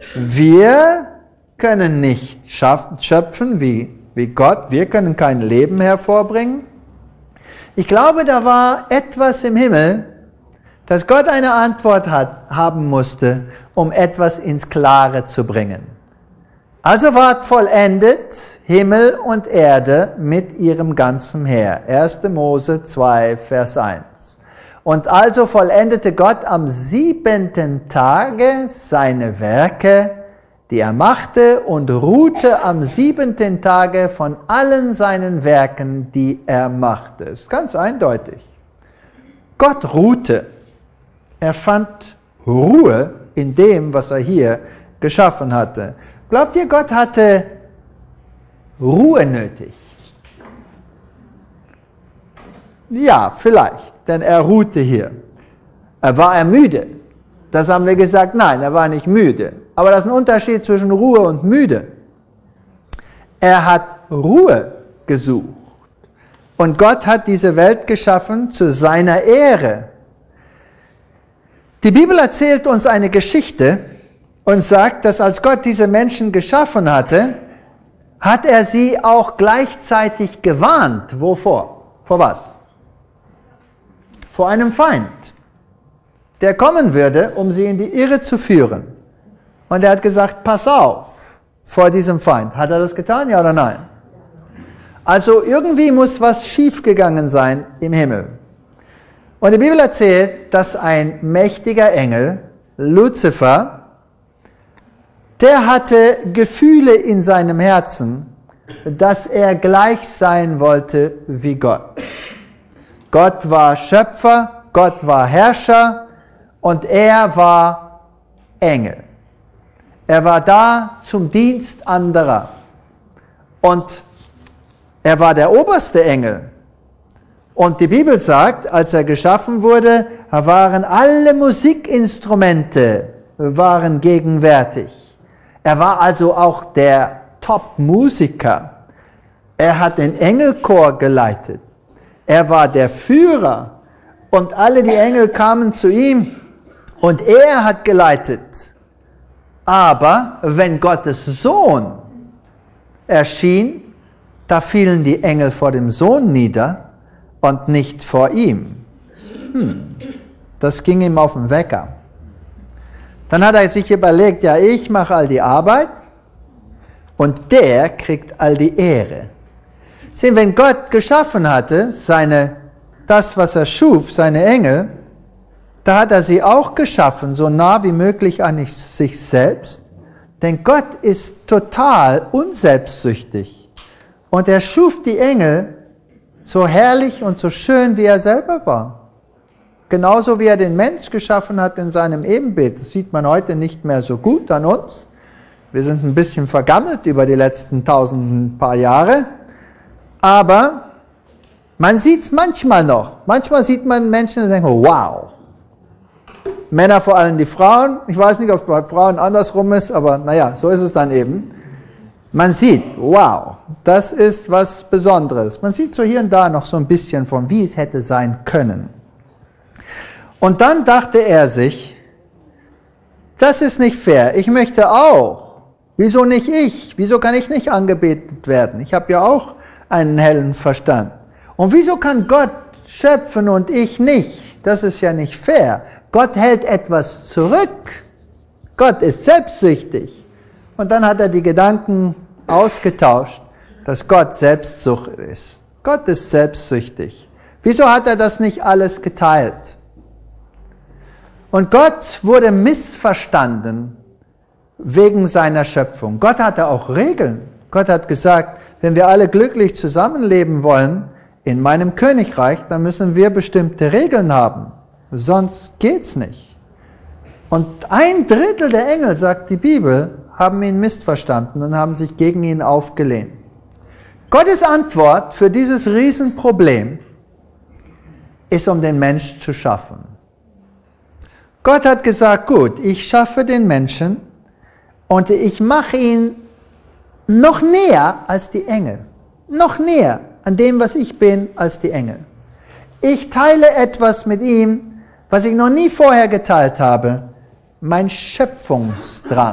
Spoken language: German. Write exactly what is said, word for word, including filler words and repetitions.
Wir können nicht schöpfen wie, wie Gott. Wir können kein Leben hervorbringen. Ich glaube, da war etwas im Himmel, dass Gott eine Antwort hat, haben musste, um etwas ins Klare zu bringen. Also ward vollendet Himmel und Erde mit ihrem ganzen Heer. erster Mose zwei, Vers eins. Und also vollendete Gott am siebenten Tage seine Werke, die er machte, und ruhte am siebenten Tage von allen seinen Werken, die er machte. Das ist ganz eindeutig. Gott ruhte. Er fand Ruhe in dem, was er hier geschaffen hatte. Glaubt ihr, Gott hatte Ruhe nötig? Ja, vielleicht, denn er ruhte hier. War er müde? Das haben wir gesagt, nein, er war nicht müde. Aber das ist ein Unterschied zwischen Ruhe und müde. Er hat Ruhe gesucht. Und Gott hat diese Welt geschaffen zu seiner Ehre. Die Bibel erzählt uns eine Geschichte und sagt, dass als Gott diese Menschen geschaffen hatte, hat er sie auch gleichzeitig gewarnt. Wovor? Vor was? Vor einem Feind, der kommen würde, um sie in die Irre zu führen. Und er hat gesagt, pass auf vor diesem Feind. Hat er das getan, ja oder nein? Also irgendwie muss was schiefgegangen sein im Himmel. Und die Bibel erzählt, dass ein mächtiger Engel, Luzifer, der hatte Gefühle in seinem Herzen, dass er gleich sein wollte wie Gott. Gott war Schöpfer, Gott war Herrscher und er war Engel. Er war da zum Dienst anderer. Und er war der oberste Engel. Und die Bibel sagt, als er geschaffen wurde, waren alle Musikinstrumente waren gegenwärtig. Er war also auch der Top-Musiker. Er hat den Engelchor geleitet. Er war der Führer. Und alle die Engel kamen zu ihm und er hat geleitet. Aber wenn Gottes Sohn erschien, da fielen die Engel vor dem Sohn nieder und nicht vor ihm. Hm, das ging ihm auf den Wecker. Dann hat er sich überlegt, ja, ich mache all die Arbeit und der kriegt all die Ehre. Sehen, wenn Gott geschaffen hatte, seine, das, was er schuf, seine Engel, da hat er sie auch geschaffen, so nah wie möglich an sich selbst. Denn Gott ist total unselbstsüchtig. Und er schuf die Engel so herrlich und so schön, wie er selber war. Genauso wie er den Mensch geschaffen hat in seinem Ebenbild. Das sieht man heute nicht mehr so gut an uns. Wir sind ein bisschen vergammelt über die letzten tausend paar Jahre. Aber man sieht es manchmal noch. Manchmal sieht man Menschen und denkt, wow. Männer, vor allem die Frauen. Ich weiß nicht, ob es bei Frauen andersrum ist, aber naja, so ist es dann eben. Man sieht, wow, das ist was Besonderes. Man sieht so hier und da noch so ein bisschen von, wie es hätte sein können. Und dann dachte er sich, das ist nicht fair, ich möchte auch. Wieso nicht ich? Wieso kann ich nicht angebetet werden? Ich habe ja auch einen hellen Verstand. Und wieso kann Gott schöpfen und ich nicht? Das ist ja nicht fair. Gott hält etwas zurück. Gott ist selbstsüchtig. Und dann hat er die Gedanken ausgetauscht, dass Gott Selbstsucht ist. Gott ist selbstsüchtig. Wieso hat er das nicht alles geteilt? Und Gott wurde missverstanden wegen seiner Schöpfung. Gott hatte auch Regeln. Gott hat gesagt, wenn wir alle glücklich zusammenleben wollen in meinem Königreich, dann müssen wir bestimmte Regeln haben. Sonst geht's nicht. Und ein Drittel der Engel, sagt die Bibel, haben ihn missverstanden und haben sich gegen ihn aufgelehnt. Gottes Antwort für dieses Riesenproblem ist, um den Mensch zu schaffen. Gott hat gesagt, gut, ich schaffe den Menschen und ich mache ihn noch näher als die Engel. Noch näher an dem, was ich bin, als die Engel. Ich teile etwas mit ihm, was ich noch nie vorher geteilt habe. Mein Schöpfungsdrang.